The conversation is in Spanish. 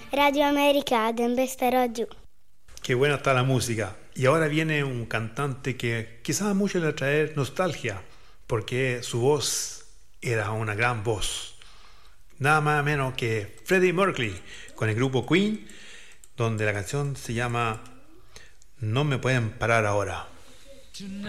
Radio America, donde estarò giù. Qué buena está la música. Y ahora viene un cantante que quizás a muchos le trae nostalgia, porque su voz era una gran voz. Nada más menos que Freddie Mercury, con el grupo Queen, donde la canción se llama No me pueden parar ahora.